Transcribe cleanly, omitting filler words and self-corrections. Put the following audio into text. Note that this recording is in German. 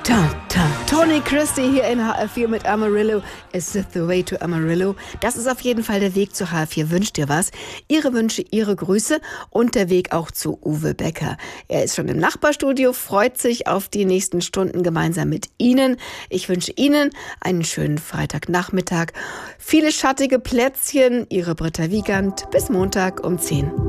Ta, ta. Tony Christie hier in HR4 mit Amarillo. Is it the way to Amarillo? Das ist auf jeden Fall der Weg zu HR4. Wünscht dir was? Ihre Wünsche, Ihre Grüße und der Weg auch zu Uwe Becker. Er ist schon im Nachbarstudio, freut sich auf die nächsten Stunden gemeinsam mit Ihnen. Ich wünsche Ihnen einen schönen Freitagnachmittag. Viele schattige Plätzchen. Ihre Britta Wiegand. Bis Montag um 10.